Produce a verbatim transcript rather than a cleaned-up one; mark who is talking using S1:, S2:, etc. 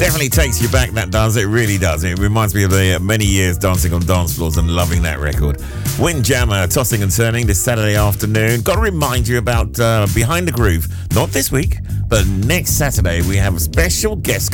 S1: Definitely takes you back, that does. It really does. It reminds me of the uh, many years dancing on dance floors and loving that record. Windjammer, tossing and turning this Saturday afternoon. Got to remind you about uh, Behind the Groove. Not this week, but next Saturday we have a special guest